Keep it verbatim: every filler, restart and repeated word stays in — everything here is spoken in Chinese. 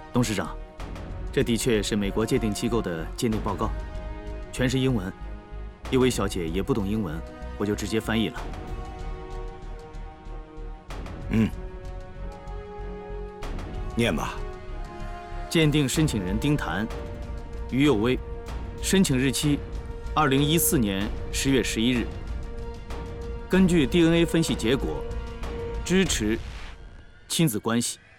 董事长，这的确是美国鉴定机构的鉴定报告，全是英文。一位小姐也不懂英文，我就直接翻译了。 嗯，念吧。 鉴定申请人丁谭，于有为，申请日期二零一四年十月十一日。根据 D N A 分析结果，支持亲子关系。